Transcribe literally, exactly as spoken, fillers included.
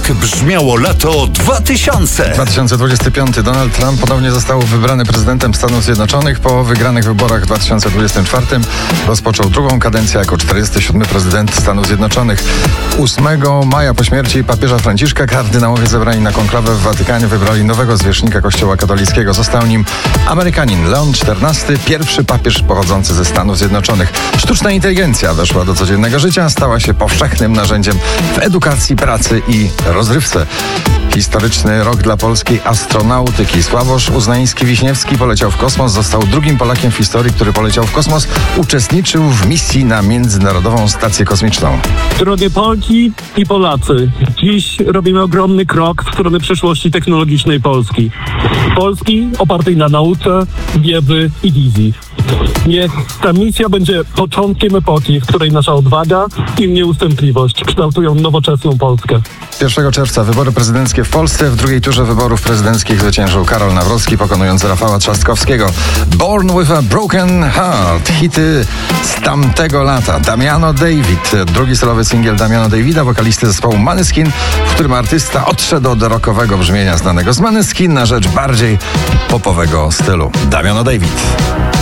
Tak brzmiało lato dwa tysiące. dwa tysiące dwudziesty piąty. Donald Trump ponownie został wybrany prezydentem Stanów Zjednoczonych. Po wygranych wyborach w dwa tysiące dwudziestym czwartym rozpoczął drugą kadencję jako czterdziesty siódmy prezydent Stanów Zjednoczonych. ósmego maja po śmierci papieża Franciszka kardynałowie zebrani na konklawę w Watykanie wybrali nowego zwierzchnika Kościoła katolickiego. Został nim Amerykanin Leon czternasty, pierwszy papież pochodzący ze Stanów Zjednoczonych. Sztuczna inteligencja weszła do codziennego życia, stała się powszechnym narzędziem w edukacji, pracy i rozrywce. Historyczny rok dla polskiej astronautyki. Sławosz Uznański-Wiśniewski poleciał w kosmos, został drugim Polakiem w historii, który poleciał w kosmos. Uczestniczył w misji na Międzynarodową Stację Kosmiczną. Drogie Polki i Polacy, dziś robimy ogromny krok w stronę przyszłości technologicznej Polski. Polski opartej na nauce, wiedzy i wizji. Niech ta misja będzie początkiem epoki, w której nasza odwaga i nieustępliwość kształtują nowoczesną Polskę. pierwszego czerwca wybory prezydenckie w Polsce. W drugiej turze wyborów prezydenckich zwyciężył Karol Nawrocki, pokonując Rafała Trzaskowskiego. Born with a Broken Heart. Hity z tamtego lata. Damiano David. Drugi solowy singiel Damiano Davida, wokalisty zespołu Måneskin, w którym artysta odszedł od rockowego brzmienia znanego z Måneskin na rzecz bardziej popowego stylu. Damiano David.